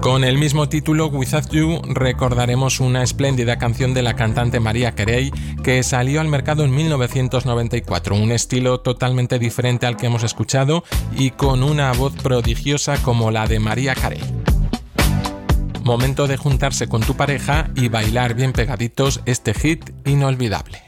Con el mismo título, Without You, recordaremos una espléndida canción de la cantante Mariah Carey que salió al mercado en 1994, un estilo totalmente diferente al que hemos escuchado y con una voz prodigiosa como la de Mariah Carey. Momento de juntarse con tu pareja y bailar bien pegaditos este hit inolvidable.